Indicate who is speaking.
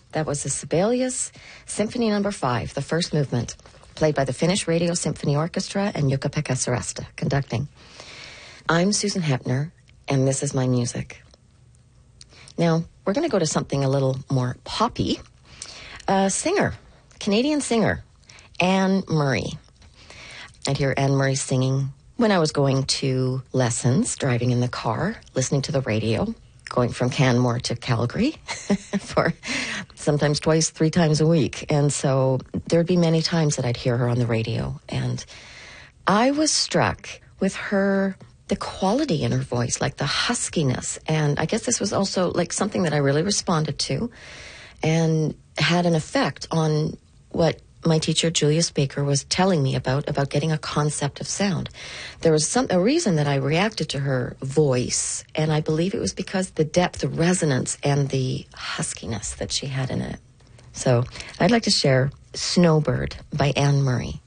Speaker 1: That was the Sibelius Symphony No. 5, the first movement, played by the Finnish Radio Symphony Orchestra and Jukka-Pekka Sarasta conducting. I'm Susan Hepner, and this is my music. Now, we're going to go to something a little more poppy. A singer, Canadian singer, Anne Murray. I'd hear Anne Murray singing when I was going to lessons, driving in the car, listening to the radio, going from Canmore to Calgary for sometimes twice, 3 times a week. And so there'd be many times that I'd hear her on the radio. And I was struck with the quality in her voice, like the huskiness. And I guess this was also like something that I really responded to and had an effect on what my teacher, Julius Baker, was telling me about getting a concept of sound. There was a reason that I reacted to her voice, and I believe it was because the depth, the resonance, and the huskiness that she had in it. So I'd like to share Snowbird by Anne Murray.